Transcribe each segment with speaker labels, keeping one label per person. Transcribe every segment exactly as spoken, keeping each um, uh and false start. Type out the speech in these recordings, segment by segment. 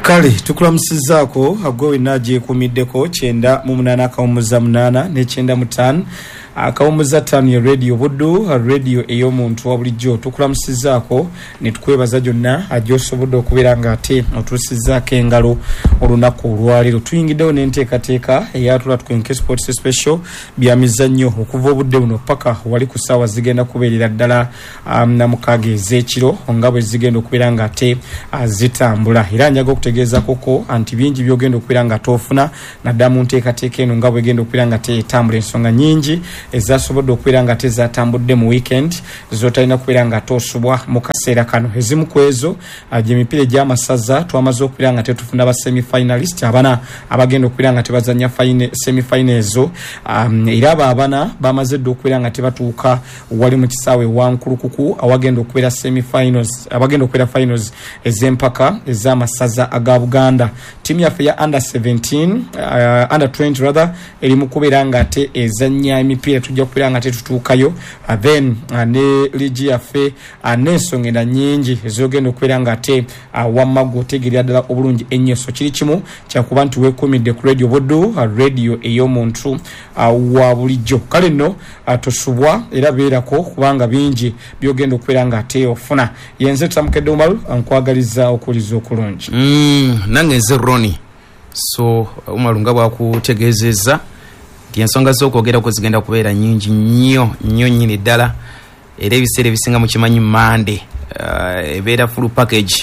Speaker 1: Kale tukulamusizaako agwe naje kumiddeko kyenda mu munana akawumuza munana ne kyenda mutano akawumuza ttaano ya radio buddu radio ey'omuntu wa bulijjo tukulamusizaako ne tukwebaza gyonna ajoosobodde okubeera ng'ate otuusizaako engalo olunaku olwaleero tuyingiddewo n'enteekateeka eyatula Twenke Sports Special byamizannyo okuva obudde buno paka wali ku ssaawa zigenda kubeerera ddala um, na mukaaga ez'ekiro nga bwe zigenda okubeera ng'ate uh, zitambula era njaga okutegeeza koko anti bingi byogenda okubeera nga toofuna naddala mu nteekateeka eno nga bwegenda okubeera nga teetambula ensonga nnyingi ezasobodde okubeera nga tezatambudde mu weekend zotalina kubeera nga toosubwa mu kaseera kano ezimu ku ezo gy'emipiira egy'amasaza twamaze okubeera nga tetufuna ba semi-finalist abana abagenda okubeera nga tebazanya semi-final ezo um, era abo abana bamaze dde okubeera nga tebatuuka wali mu kisaawe wankulukuku awagenda okubeera semi-finals abagenda okubeera finals ez'empaka ez'amasaza aga Buganda. Timu yaffe ya under seventeen uh, under twenty rather eri mu kubeera nga ate ezannya emipiira tujja kubeera nga tetutuukayo uh, then uh, ne ligi yaffe uh, n'ensonga endala nnyingi ezogenda okubeera nga ate uh, wammagu otegerera ddala obulungi ennyo so kiri kimu kyakuba nti weekumidde ku radio buddu uh, radio ey'omuntu uh, wa bulijjo kale nno uh, tosubwa era beerako kubanga bingi byogenda okubeera nga ate ofuna yenze tutamukedde Umaru nkwagaliza okuliza okulungi.
Speaker 2: Mm, nange nze Ronnie so Umaru nga bwakutegeezezza nti ensonga z'okwogerako zigenda kubeera nnyingi nnyo nnyo nnyini ddala era ebiseera ebisinga mu kimanyi Mande uh, ebeera full package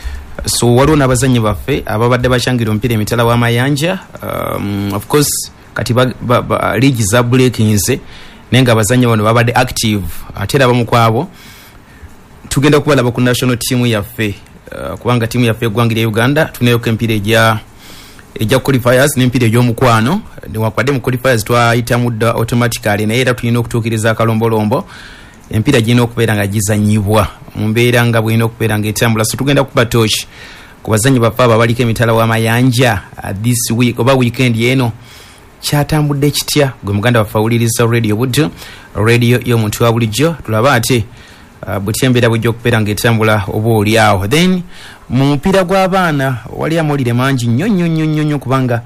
Speaker 2: so waliwo n'abazannyi baffe ababadde bakyangira omupiira emitala w'amayanja um, of course kati ba, ba, ba, league za breakinze naye nga abazannyi bano babadde active ate era abamu kwabo tugenda kubalaba ku national team yaffe uh, kubanga timu yaffe eggwanga Uganda tunayoko empiira ejja ejja qualifiers n'empiira egy'omukwano newakwadde mu qualifiers twayita mudda automatically naye era tulina okutuukiriza akalombolombo empiira girina okubeera nga gizanyibwa mu mbeera nga bw'erina okubeera nga etambula so tugenda kuba torch ku bazannyi baffe abo abaliko emitala w'amayanja uh, this week oba weekend eno kyatambudde kitya gwe muganda waffe awuliriza radio buddu radio y'omuntu wa bulijjo tulaba ate Uh, butyembera bujja okubeera ng'etambula oba oli awo then mu mupiira gw'abaana wali amawulire mangi nnyo nnyo nnyo nnyo nnyo kubanga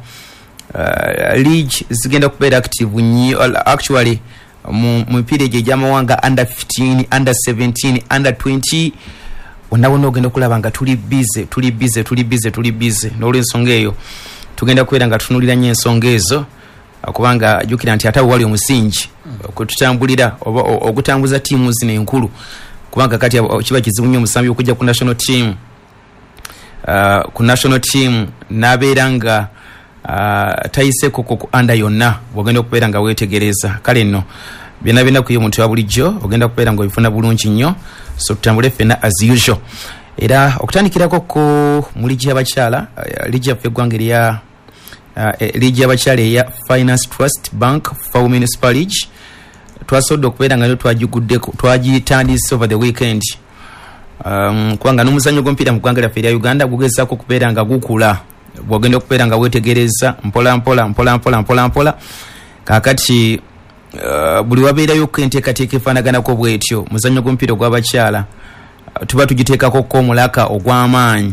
Speaker 2: uh, league zigenda kubeera active nnyo actually mu mipiira egyo egy'amawanga under fifteen under seventeen under twenty wonna wonna ogenda okulaba nga tuli bize tuli bize tuli bize tuli bize n'olw'ensonga eyo tugenda kubeera nga tutunulira nnyo ensonga ezo kubanga jukira nti atawo wali omusingi okutambulira oba okutambuza tiimu zino enkulu kubanga kati kiba kizibu nnyo omusambi okujja ku national team uh, ku national team n'abeera nga uh, tayiseko ku under yonna ogenda okubeera nga weetegereza kale nno byonna byonna kuyo omuntu wa bulijjo ogenda kubeera nga obifuna bulungi nnyo so tutambule ffenna as usual era okutandikirako ku mu ligi y'abakyala uh, ligi yaffe eggwanga erya Uh, ligi y'abakyala eya Finance Trust Bank for Women's League twasobodde okubeera nga twagiguddeko twagitandise over the weekend um, kubanga n'omuzannyo gw'omupiira mu ggwanga lyaffe erya Uganda gugezaako okubeera nga gukula bw'ogenda okubeera nga weetegereza mpola mpola mpola mpola mpola mpola kaakati uh, buli wabeerayoko enteekateeka efaanaganako bw'etyo muzannyo gw'omupiira ogw'abakyala uh, tuba tugiteekako ko omulaka ogw'amaanyi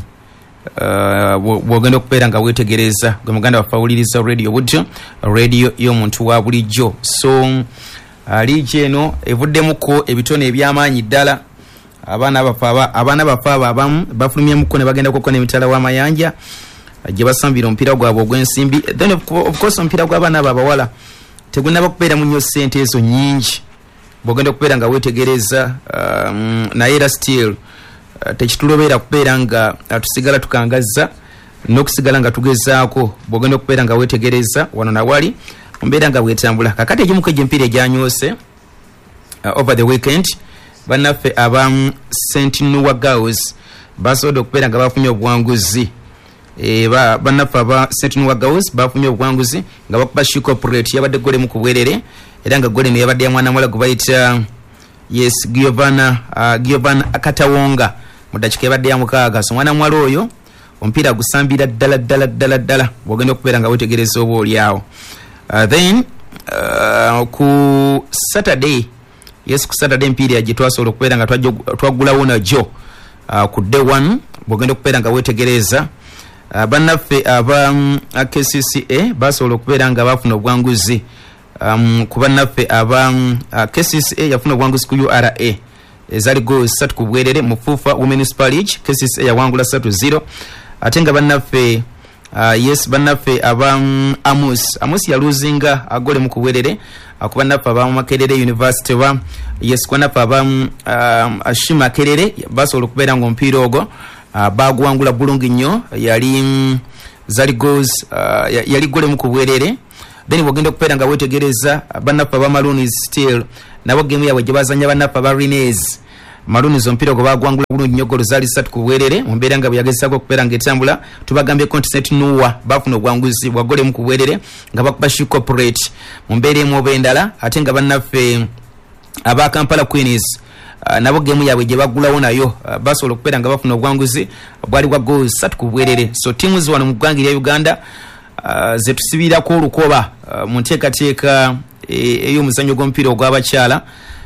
Speaker 2: Uh, bwogenda okubeera nga weetegereza gwe muganda waffe awuliriza radio buddu radio y'omuntu wa bulijjo so uh, liigi eno evuddemuko ebitone eby'amaanyi ddala abaana baffe abaana baffe abo abamu bafulumyemuko ne bagenda kuko n'emitala w'amayanja uh, gye basambira omupiira gwabwe ogw'ensimbi then of course omupiira gw'abaana abo abawala tegunaba kubeera mu nnyo ssente ezo nnyingi bwogenda okubeera nga weetegereza um, naye era still Uh, tekitulobeera kubeera nga uh, tusigala tukangazza n'okusigala nga tugezaako bw'ogenda okubeera nga weetegereza wano nawali mbeera nga bwetambula kakati egimuko egy'empiira egyanyose uh, over the weekend bannaffe aba Saint Noah Girls basobodde okubeera nga bafunye obuwanguzi e, ba, bannaffe aba Saint Noah Girls bafunye obuwanguzi nga bakuba She Corporate yabadde gole mu kubwerere era nga gole ne yabadde ya mwana mwala gwe bayita yes Giovanna uh, Giovanna Akatawonga mudakiika ebadde ya mukaaga so mwana mwala oyo omupiira gusambira ddala ddala ddala ddala bw'ogenda okubeera nga weetegereza oba oli awo uh, then uh, ku Saturday yes ku Saturday empiira gye twasobola okubeera nga twagulawo nagyo uh, ku day one bw'ogenda okubeera nga weetegereza uh, bannaffe aba um, K C C A basobola okubeera nga bafuna obwanguzi um, ku bannaffe aba um, K C C A yafuna obwanguzi ku U R A ezali go satu ku bwerere mu Fufa Women's College. K C C A yawangula satu zero. Ate nga bannaffe Uh, yes bannaffe aba um, Amos Amos yaluzinga agole mu kubwerere akuba naffe aba Makerere University wa yes kwanaffe aba um, Ashima Kerere basobola okubeera nga omupiira ogwo uh, bagwangula bulungi nnyo yali um, zali goals uh, yali gole mu kubwerere. Then bogenda okubeera nga wetegereza bannaffe aba Maroons still nabo game yabwe gye bazanya bannaffe aba Rines Maroons ompira gwa bagwangula bulungi nnyo golo zali satu ku bwerere mu mbeera nga byagezaako okubeera ng'etambula tubagambye Continent Nuwa bafuna obwanguzi bwa gole mu kubwerere nga bakuba She Corporate mu mbeera emu oba endala. Ate nga bannaffe aba Kampala Queens uh, nabo gemu yabwe gye bagulawo nayo uh, basobola okubeera nga bafuna obwanguzi bwali bwa goals satu ku bwerere. So teams wano mu ggwanga lya Uganda uh, ze tusibirako olukoba uh, mu nteekateeka ey'omuzannyo gw'omupiira ogw'abakyala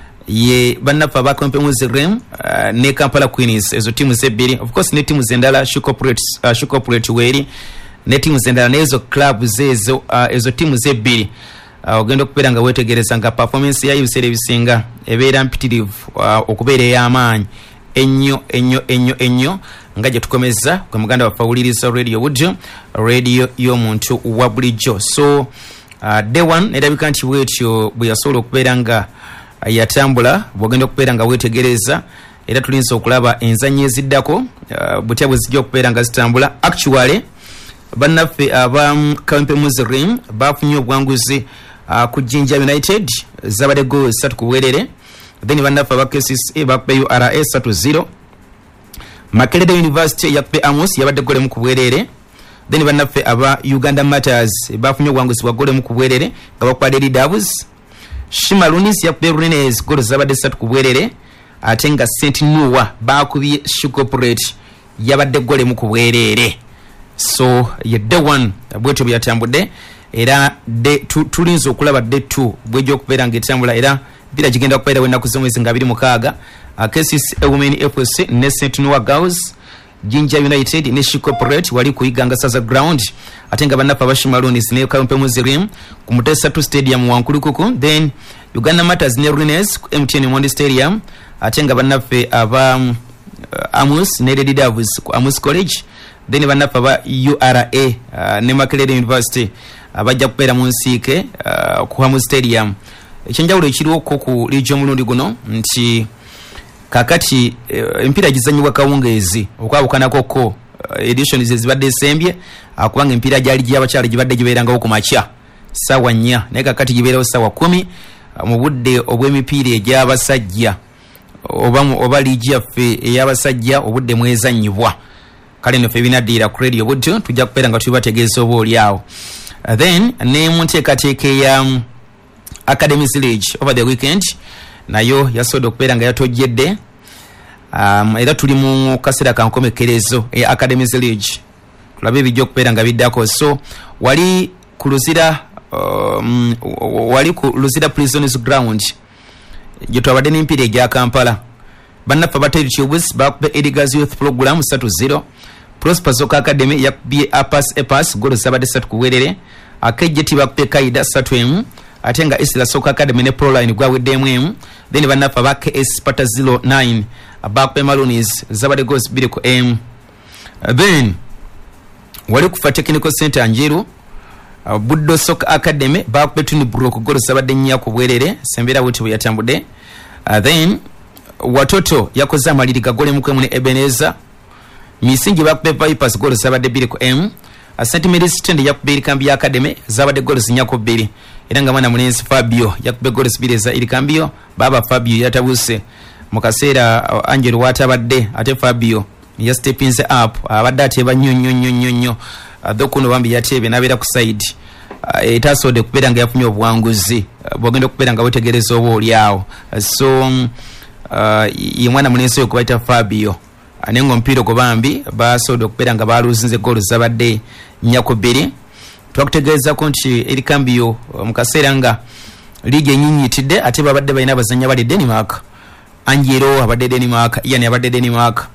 Speaker 2: ye bannaffe aba Kampala Rem uh, ne Kampala Queens. Ezo timu zebbiri of course ne timu zendala She Corporate uh, She Corporate weri ne timu zendala nezo club zezo uh, ezo timu zebbiri uh, ogenda okubeera nga wetegereza nga performance yayo ebiseera ebisinga ebeera mpitirivu uh, okubeera ey'amaanyi ennyo ennyo ennyo ennyo nga gye tukomeza kwe muganda waffe awuliriza radio Budjo radio y'omuntu wa bulijjo. So uh, day one nerabika nti bwetyo bwe yasobola okubeera nga yatambula bwogenda okubeera nga wetegereza era tulinza okulaba enzanyo eziddako uh, butya bwe zijja okubeera nga zitambula. Actually bannaffe aba Kampala Rim bafunye obwanguzi uh, ku Jinja United zabadde goals satu ku bwerere. Then bannaffe aba K C C A bakuba U R A satu zero. Makerere University yakuba Amos yabadde gole mu kubwerere. Then bannaffe aba Uganda Matters bafunye obwanguzi bwa gole mu kubwerere nga bakuba Daily Devils. Shima Lunis yakuba Rines golo zabadde satu ku bwerere. Ate nga Saint Noah bakubye She Corporate yabadde gole mu kubwerere. So ye day one bwetyo byatambudde era de tulinza okulaba day two bwejja okubeera ng'etambula era bira gigenda okubeera w'ennaku z'omwezi nga abiri mukaaga. K C C A Women F C ne Saint Noah Girls Jinja United ne She Corporate wali kuyiganga saza ground. Ate nga bannaffe aba Shima Lunis ne Kampala Rim ku Mutesatu Stadium Wankulukuku. Then Uganda Matters ne Rines ku M T N Mondi Stadium. Ate nga bannaffe aba um, Amos ne Lady Devils ku Amos College. Then bannaffe aba U R A uh, ne Makerere University abajja kubeera mu nsiike uh, ku Amos Stadium. Ekyenjawulo ekiriwo ku liigi omulundi guno nti kakati uh, empiira gizanyibwa kawungeezi okwabukanako ko uh, editions ezibadde esembye uh, kubanga empiira gyali gy'abakyala gibadde gibeerangawo ku makya ssaawa nnya naye kakati gibeerawo ssaawa kumi uh, mu budde obw'emipiira egy'abasajja oba, oba liigi yaffe ey'abasajja obudde mwezannyibwa. Kale nno ffe binaddiira ku radio Budjo tujja kubeera nga tubategeeza oba oli awo. Uh, then ne mu nteekateeka eya um, Academies League over the weekend nayo yasobola okubeera nga yatojjedde um, era tuli mu kaseera ka nkomekerezo eya Academies League tulabe ebijja okubeera nga biddako. So wali ku luzira um, wali ku luzira Prisons Ground gye twabadde n'empiira egya Kampala. Bannaffe aba Tubes bakuba Edgar's Youth Program satu zero. Prosper Zoka Academy yakubye Apas Epas golo zabadde satu ku bwerere. Akejjeti bakuba Kaida satu emu. Ate nga Isla Soccer Academy ne Proline gwawedde emu. Then bannaffe aba K S Sparta zero nine abakuba Maroons zabadde goals bbiri ku emu. Then wali kufa Technical Center Njeru uh, Buddo Soccer Academy bakuba Tuni Brook golo zabadde nnya ku bwerere sembera wuti bwe yatambudde. Uh, then Watoto yakoze amaliri gagole mu kwemu ne Ebenezer. Misingi bakuba Vipers golo zabadde bbiri ku emu. A Saint Mary's Stand yakuba Irikambi Academy zabadde goals nnya ku bbiri. Era nga mwana mulenzi Fabio yakuba goals bbiri za Irikambio. Baba Fabio yatabuse mu kaseera uh, Angelo watabadde ate Fabio ya steppings up abadde ateba nnyo nnyo nnyo nnyo nnyo uh, dokuno bambi yatebe nabeera ku side uh, etasode kubeera nga yafunye obuwanguzi uh, bwogenda okubeera nga wetegereza oba oli awo. Uh, so um, uh, ye mwana mulenzi oyo kubaita Fabio uh, naye nga omupiira gwe bambi basobodde okubeera nga baluzinze goals zabadde nnya ku bbiri. Twakutegeezako nti Irikambio mu kaseera nga liigi enyinyitidde ate babadde balina abazannya bali Denmark. Angelo abadde Denmark, Ian abadde Denmark.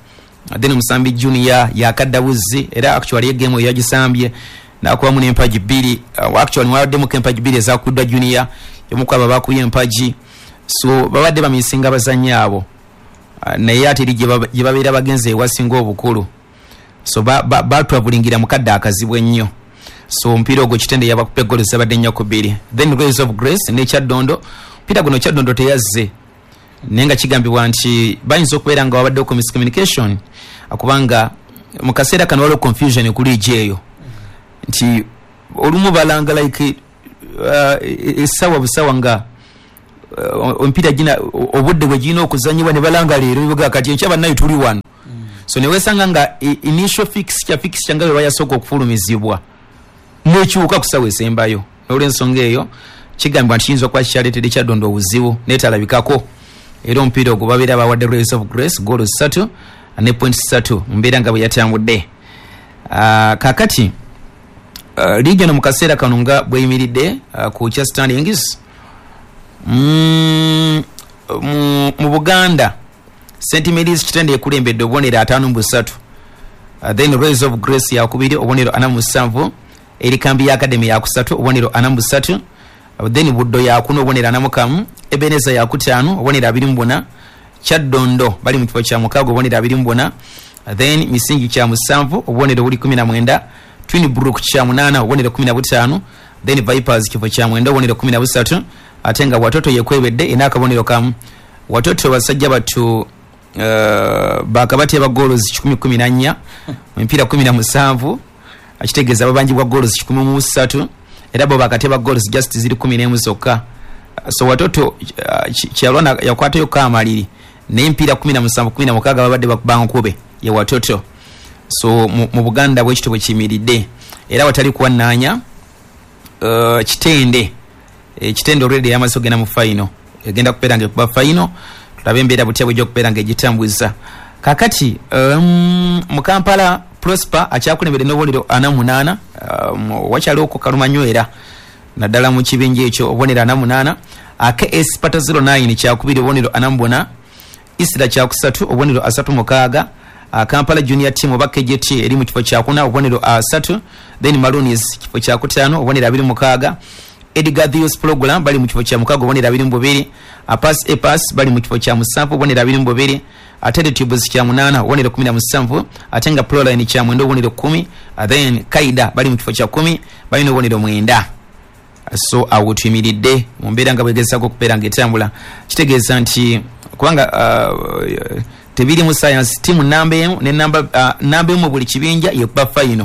Speaker 2: then Musambi Junior yakaddabuzi era actually egame eyo yagisambye nakuba mu n'empagi bbiri uh, actually mwawadde mu kempagi bbiri ezakuddwa Junior yomukwaba bakuye empagi so babadde bamisinga abazannyi abo uh, naye ate eri gye babeera bagenze ewasinga obukulu so batwavulingira ba, ba mukadde akazibwa ennyo so mpira ogwo Kitende yabakupe goal zabadde nnyo ku bbiri then Rays of Grace ne Kyaddondo mpira guno Kyaddondo teyazze nenga kigambibwa nti bayinza okubeera nga wabadde ku miscommunication akubanga mu kaseera kano waliwo confusion kuli jeyo nti olumu balanga like uh, esawa busawa nga uh, mpira gina obudde bwe gina okuzanyibwa ne balanga leero bibuga kati ekyaba nayo tuli wano mm. so ne wesanga nga initial fix kya fix kyanga bwe bayasooka okufulumizibwa n'ekiwuka kusawa esembayo olw'ensonga eyo kigambibwa nti kiyinza okuba kikyaleetedde Kyaddondo obuzibu neetalabikako era omupiira ogwo babeera bawadde Rays of Grace goal ssatu ne point ssatu mbeera nga bwe yatambudde uh, kakati uh, region mu kaseera kano nga bweyimiridde uh, ku kya standings mm, mu, mu Buganda Saint Mary's Kitende ekulembedde obubonero ataano mu busatu uh, then Rays of Grace yakubiri obubonero ana mu musanvu eri kambi ya academy yakusatu obubonero ana mu busatu uh, then Buddo yakuna obubonero ana mu kamu Ebeneza yakutaano obubonero abiri mu buna Kyaddondo bali mu kifo kya mukaaga obubonero abiri mu buna then Misingi kya musanvu obubonero buli kumi na mwenda Twin Brook kya munaana obubonero kumi na butaano then Vipers kifo kya mwenda obubonero kumi na busatu ate nga Watoto yekwebedde ina akabonero kamu Watoto basajja batu uh, bakabati aba goals kikumi kumi na nnya mpira kumi na musanvu akitegeeza babanjibwa goals kikumi mu busatu era bo bakateba goals just ziri kumi n'emu zokka so Watoto uh, kyalwana yakwatayo kamaliri n'empira kumi na musanvu kumi na mukaaga babadde bakubankube ye Watoto so mu, mu Buganda bwe kitwe kimiridde era watali kuwannanya uh, Kitende e, Kitende already yamaze kugenda mu final egenda kubeera nga kuba final tulabe embeera butya bwejja okubeera nga egitambuza kakati um, mu Kampala Prosper akyakulembedde n'obubonero ana munaana um, wakyaliwo ku kalumanywera naddala mu kibinja ekyo obubonero ana munaana ake S Pata zero nine kyakubiri obubonero ana mubuna Isira kyakusatu obubonero asatu mukaaga uh, Kampala Junior Team oba K J T eri mu kifo kyakuna obubonero asatu then Maroonies kifo kyakutaano obubonero abiri mukaaga Edgar Theos Program bali mu kifo kya mukaaga obubonero abiri mu bubiri Apas Epas bali mu kifo kya musanvu obubonero abiri mu bubiri Atede Tubes kya munaana obubonero kumi na musanvu atenga Proline kya mwenda obubonero kumi uh, then Kaida bali mu kifo kya kumi bali n'obubonero mwenda so awo tuyimiridde mu mbeera nga bwegezaako okubeera ng'etambula kitegeeza nti kubanga uh, tebiri mu science team namba emu ne namba uh, namba emu buli kibinja yekuba final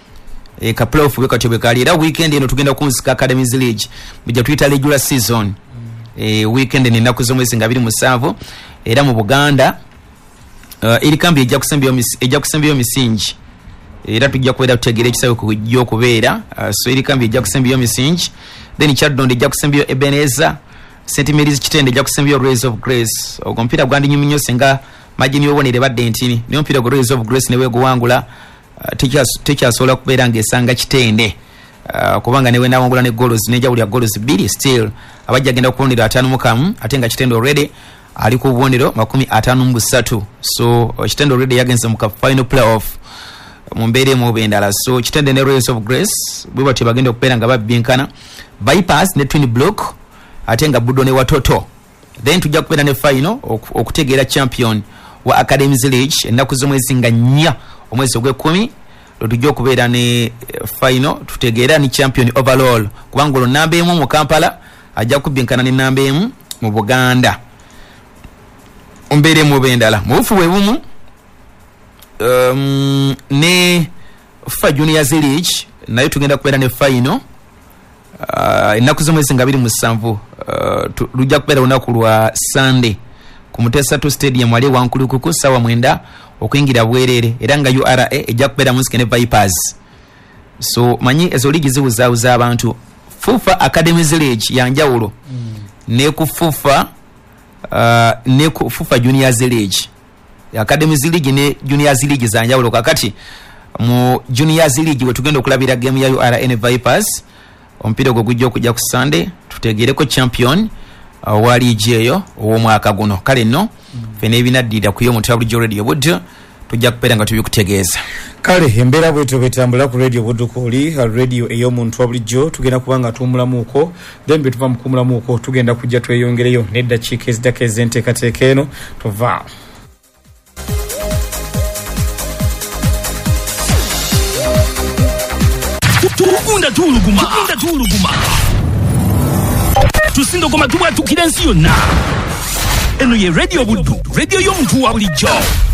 Speaker 2: e ka playoff bwe katyo bwe kali era weekend eno tugenda kunzika Academies League bijja tuyita regular season mm. e weekend ne nnaku z'omwezi nga abiri musanvu era mu Buganda uh, eri kambi ejja kusembya ejja kusembya misingi era tujja kubeera tutegeera ekisawe kujja okubeera uh, so eri kambi ejja kusembya misingi then Kyaddondo ejja kusembya Ebeneza Saint Mary's Kitende ejja kusembya Rays of Grace ogwo mpira gwandinyuminyo senga majini obonere badde ntini niyo mpira gwa Rays of Grace ne weguwangula uh, tekyasobola kubeera ng'esanga Kitende uh, kubanga newe nawangula ne goals nejawulya goals bbiri still abajja agenda kubonera ataano mu kamu ate nga Kitende already ali ku bubonero makumi ataano mu busatu so uh, Kitende already yagenze mu ka final playoff mu mbeera emu oba endala so Kitende ne Rays of Grace bwe batyo bagenda okubeera nga babbinkana Vipers ne Twin Block ate nga Buddo ne Watoto then tujja kubeera ne final okutegeera champion wa Academies League ennaku z'omwezi nga nnya omwezi ogw'ekkumi tujja okubeera ne final tutegeera ni champion overall kubanga olwo namba emu mu Kampala ajja kubbinkana ne namba emu mu Buganda mbeera emu oba endala mu bufu bwe bumu um, ne FIFA Juniors League nayo tugenda kubeera ne final uh, ennaku z'omwezi nga abiri musanvu uh, lujja kubeera olunaku lwa Sunday ku Mutesatu Stadium wali wankulukuku sawa mwenda okuyingira bwerere era nga U R A ejja kubeera musike ne Vipers so manyi ezo ligi ziwuzawuza abantu FIFA Academies League yanjawulo mm. ne ku FIFA uh, ne ku FIFA Juniors League Academies League ne Juniors League zanjawulo kakati mu Juniors League we tugenda okulabira game ya U R A ne Vipers ompira gwo gujja okujja ku Sunday tutegereko champion uh, wa league eyo ow'omwaka guno kale nno mm. fene ebinaddira kuyo mu Tablet Radio Buddo tujja kubeera nga tubikutegeeza.
Speaker 1: Kale embeera bwetyo betambula ku radio Budukuli, radio ey'omuntu wa bulijjo tugenda kubanga tuwumulamuuko, then bwe tuva mu kuwumulamuuko tugenda kujja tweyongereyo n'eddakiika ezidako ez'enteekateeka eno tova.
Speaker 3: Tukunda tuluguma, tukunda tuluguma. Tusindo koma tuwa tukira nsi yonna. Eno ye radio Buddu, radio y'omuntu wa bulijjo.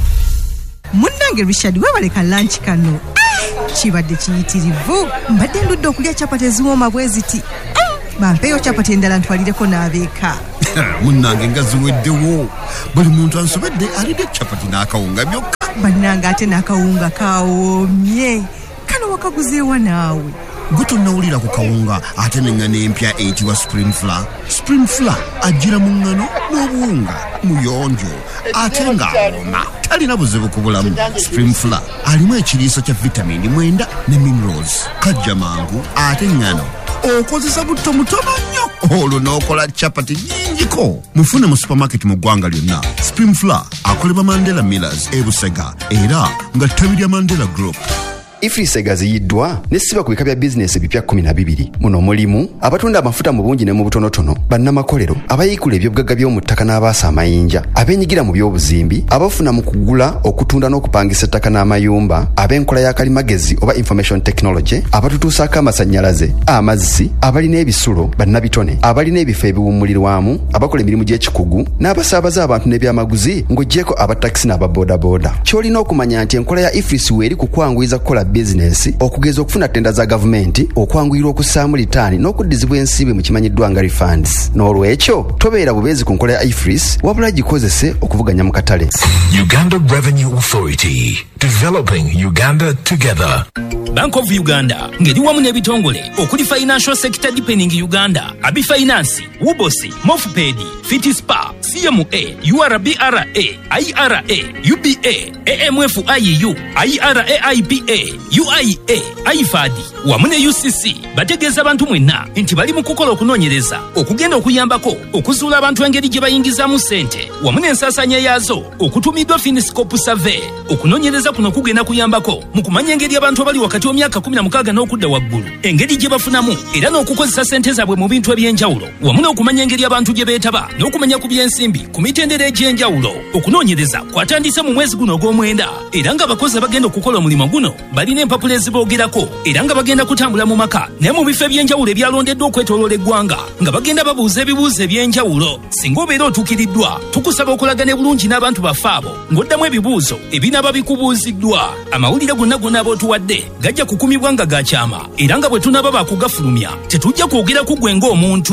Speaker 4: Munnange Richard webaleka lunch kano. Kibadde kiyitirivu. Mbadde ndudde okulya chapati eziwooma bwe ziti. Bampeyo chapati endala ntwalireko n'abeeka.
Speaker 5: Munnange nga ziweddewo. Buli muntu ansobedde alidde chapati n'akawunga byokka.
Speaker 4: Bannange ate n'akawunga kawoomye. Kano wakaguzeewa naawe.
Speaker 5: Guto nawulira ku kawunga ate n'engano empya eyitibwa spring flour. Spring flour ajjira mu ngano n'obuwunga muyonjo ate ng'awooma talina buzibu ku bulamu. Spring flour alimu ekiriiso kya vitamini mwenda ne minerals. Kajja mangu ate ngano okozesa butto mutono nnyo olwo n'okola chapati nnyingiko. Mufune mu supermarket mu ggwanga lyonna. Spring flour akolebwa Mandela Millers e Busega era nga ttabi lya Mandela Group.
Speaker 6: Ifrise gaziyiddwa nesiba ku bika bya business bipya kumi na bibiri. Muno mulimu abatunda amafuta mu bungi ne mu butonotono, bannamakolero, abayikula ebyobugagga by'omuttaka n'abaasa amayinja, abenyigira mu by'obuzimbi, abafuna mu kugula, okutunda n'okupangisa ettaka n'amayumba, ab'enkola ya kalimagezi oba information technology, abatutuusaako amasannyalaze, amazzi, abalina ebisulo, bannabitone, abalina ebifo ebiwummulirwamu, abakola emirimu gy'ekikugu, n'abasaabaza abantu n'ebyamaguzi ng'oggyeko abatakisi n'ababoodabooda. Ky'olina okumanya nti enkola ya Ifrisi weeri kukwanguyiriza kukola business, okugeza okufuna tenda za gavumenti, okwanguyirwa okussaamu litaani n'okuddizibwa ensibe mu kimanyiddwa nga refunds. N'olwekyo tobeera bubeezi ku nkola ya Ifris wabula gikozese okuvuganya mu katale.
Speaker 7: Uganda Revenue Authority, developing Uganda together.
Speaker 3: Bank of Uganda ngeri wamu n'ebitongole okuli Financial Sector Deepening Uganda, Abi Finance, Wubosi, Mofpedi, Fitispa, C M A, U R B R A, I R A, U B A, A M F I U, I R A I P A, U I A, I F A D, wamu ne U C C bategeeza abantu mwenna nti bali mu kukola okunoonyereza okugenda okuyambako okuzuula abantu engeri gye bayingizaamu ssente wamu n'ensaasanya yaazo okutumiddwa Finiscope Survey. Okunoonyereza kuno kugenda kuyambako mu kumanya engeri abantu abali wakati w'emyaka kumi na mukaaga n'okudda waggulu engeri gye bafunamu era n'okukozesa ssente zaabwe mu bintu eby'enjawulo wamu n'okumanya engeri abantu gye beetaba n'okumanya ku by'ensimbi ku mitendera egy'enjawulo. Okunoonyereza kwatandise mu mwezi guno ogw'omwenda era ng'abakozi abagenda okukola omulimu guno balina empapula eziboogerako era nga bagenda kutambula mu maka naye mu bifo eby'enjawulo ebyalondeddwa okwetooloola eggwanga nga bagenda babuuza ebibuuzo eby'enjawulo. Singa obeera otuukiriddwa tukusaba okulagana bulungi n'abantu baffe abo ng'oddamu ebibuuzo ebinaaba bikubuuziddwa. Amawulire gonna gonna ab'otuwadde gajja kukumibwa nga gakyama era nga bwe tunaba bakugafulumya tetujja kwogera ku ggwe ng'omuntu.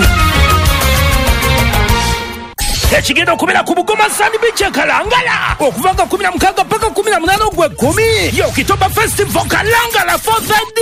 Speaker 3: Ekigenda okubeera ku Bugoma Sandbeach Kalangala okuva nga kumi na mukaaga paka kumi na munaana ogw'ekkumi Yokitoba Festival Kalangala four thirty